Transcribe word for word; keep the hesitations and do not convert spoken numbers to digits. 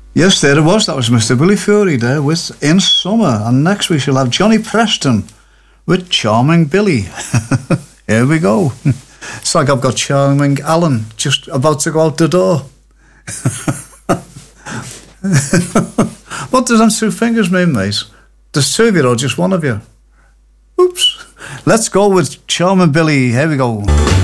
Yes, there it was. That was Mister Billy Fury there with In Summer. And next we shall have Johnny Preston with Charming Billy. Here we go. It's like I've got Charming Alan just about to go out the door. What does them two fingers mean, mate? There's two of you or just one of you? Oops. Let's go with Charming Billy. Here we go.